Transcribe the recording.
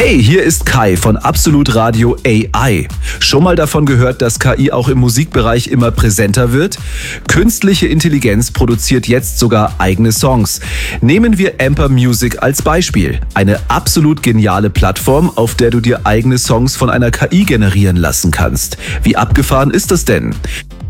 Hey, hier ist Kai von Absolut Radio AI. Schon mal davon gehört, dass KI auch im Musikbereich immer präsenter wird? Künstliche Intelligenz produziert jetzt sogar eigene Songs. Nehmen wir Amper Music als Beispiel. Eine absolut geniale Plattform, auf der du dir eigene Songs von einer KI generieren lassen kannst. Wie abgefahren ist das denn?